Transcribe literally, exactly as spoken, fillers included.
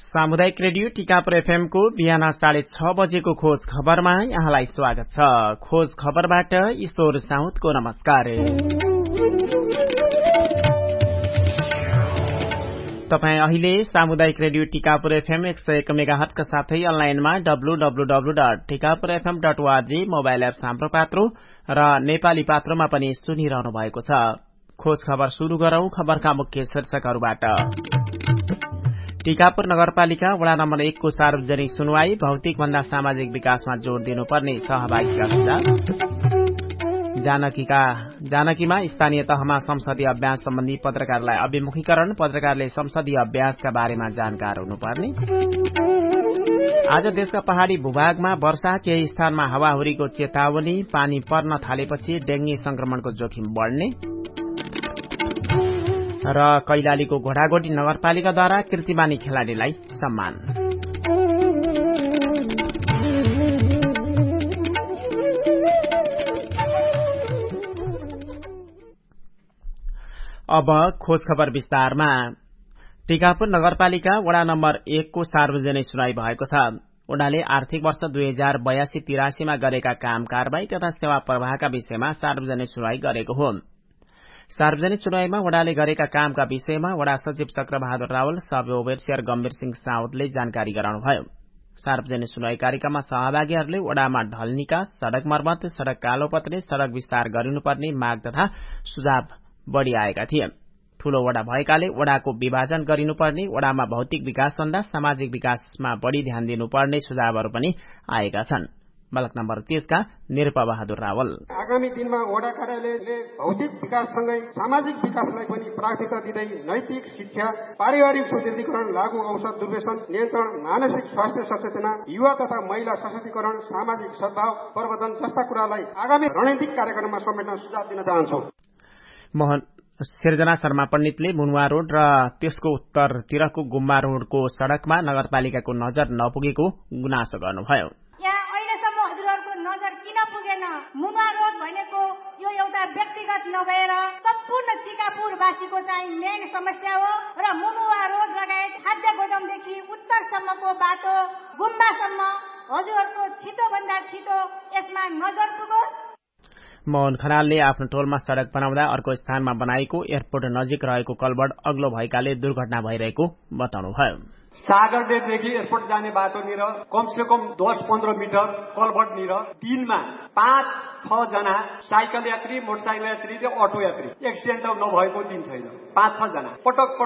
सामुदायिक radio Tikapur FM को बिहान साढे छ बजेको खोज खबरमा यहाँलाई स्वागत छ। खोज खबरबाट ईश्वर साउदको नमस्कार। तपाई अहिले सामुदायिक रेडियो टिकापुर एफएम एक सय एक मेगाहर्जका साथै अनलाइनमा W W W dot Tikapur FM dot ORG mobile app हाम्रो पात्रो र नेपाली पात्रोमा पनि सुनिरहनु भएको छ। खोज खबर शुरू गरौं। खबरका मुख्य शीर्षकहरूबाट। टिकापुर नगरपालिका वडा नम्बर एक को सार्वजनिक सुनवाई, भौतिक भन्दा सामाजिक विकासमा जोड़ दिनुपर्ने सहभागीका सुझाव। जानकीका जानकीमा स्थानीय तहमा संसदीय अभ्यास सम्बन्धी पत्रकारलाई अभिमुखीकरण, पत्रकारले संसदीय अभ्यासका बारेमा जानकार हुनुपर्ने। आज देशका पहाड़ी भूभागमा वर्षा, केही स्थानमा हावाहुरीको चेतावनी, पानी पर्न थालेपछि डेंगी संक्रमणको जोखिम बढ़ने र कैलालीको घोडागोडी नगरपालिकाद्वारा कीर्तिमानी खेलाड़ीलाई सम्मान। अब खोज खबर विस्तारमा। टिकापुर नगरपालिका वडा नम्बर एक को सार्वजनिक सुनाई भएको छ। वडाले आर्थिक वर्ष दुई हजार बयासी तिरासीमा गरेका काम कारबाही तथा सेवा प्रवाहका विषयमा सार्वजनिक सुनाई गरेको हो। सार्वजनिक सुनवाईमा वडाले गरेका कामका विषयमा वडा सचिव चक्रबहादुर रावल, सब ओभरसियर गम्भीर सिंह साउदले जानकारी गराउनुभयो। सार्वजनिक सुनवाई कार्यक्रममा सहभागीहरूले वडामा ढल निकास, सड़क मर्मत, सड़क कालोपत्रे, सड़क विस्तार गरिनुपर्ने माग तथा सुझाव बढ़ी आएका थिए। ठूलो वडा भएकाले वडाको विभाजन गरिनुपर्ने, वडामा भौतिक विकास भन्दा सामाजिक विकासमा बढ़ी ध्यान दिनुपर्ने सुझावहरू पनि आएका छन्। मलक नम्बर तीस का निरूपा बहादुर रावल। आगामी दिनमा वडा कार्यालयले भौतिक विकाससँगै सामाजिक विकासलाई पनि प्राथमिकता दिँदै नैतिक शिक्षा, पारिवारिक सुदृढीकरण, लागू औषध दुर्व्यसन नियन्त्रण, मानसिक स्वास्थ्य सचेतना, युवा तथा महिला सशक्तिकरण, सामाजिक सद्भाव प्रवर्धन जस्ता कुरालाई आगामी रणनीतिक कार्यक्रममा समेट्न सुझाव दिन चाहन्छौं। मोहन सिर्जना शर्मा पण्डितले मुनुवा रोड र त्यसको उत्तरतिरको गुम्बा रोडको सड़कमा नगरपालिकाको नजर नपुगेको गुनासो गर्नुभयो। मुनुवा रोड भनेको यो एउटा व्यक्तिगत नभएर सम्पूर्ण टिकापुरवासीको चाहिँ मेन समस्या हो र मुनुवा रोड लगायत खाद्य गोदामदेखि उत्तरसम्मको बाटो गुम्बासम्म हजुरहरूको छिटो भन्दा छिटो यसमा नजर पुगोस्। मोहन खनालले आफ्नो टोलमा सड़क बनाउँदा अर्को स्थानमा बनाएको एयरपोर्ट नजिक रहेको कलबर्ड अग्लो भएकाले दुर्घटना भइरहेको बताउनुभयो। सागरडेदेखि एयरपोर्ट जाने बाटोनिर कमसे कम दस पन्ध्र मिटर कलभर्ट निर दिनमा पाँच छ जना साइकल यात्री, मोटरसाइकल यात्री र अटो यात्री एक्सिडेन्ट नभएको दिन छैन। पाँच छ जना पटक